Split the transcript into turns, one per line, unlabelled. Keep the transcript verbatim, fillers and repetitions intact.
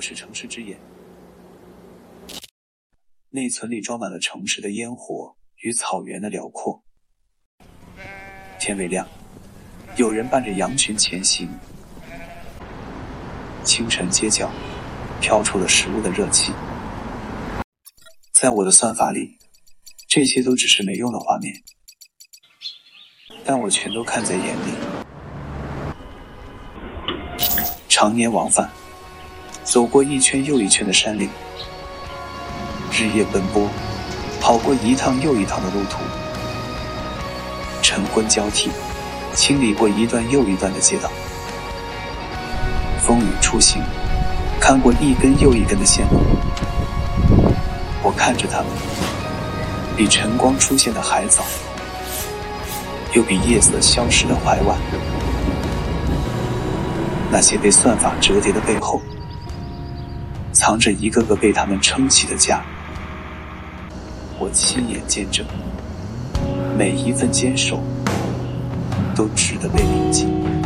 我是城市之眼。内存里装满了城市的烟火与草原的辽阔。天未亮，有人伴着羊群前行。清晨街角飘出了食物的热气。在我的算法里，这些都只是没用的画面，但我全都看在眼里。常年往返，走过一圈又一圈的山岭，日夜奔波，跑过一趟又一趟的路途，晨昏交替，清理过一段又一段的街道，风雨初行，看过一根又一根的线路。我看着它们，比晨光出现的还早，又比夜色消失的还晚。那些被算法折叠的背后，藏着一个个被他们撑起的家。我亲眼见证，每一份坚守都值得被铭记。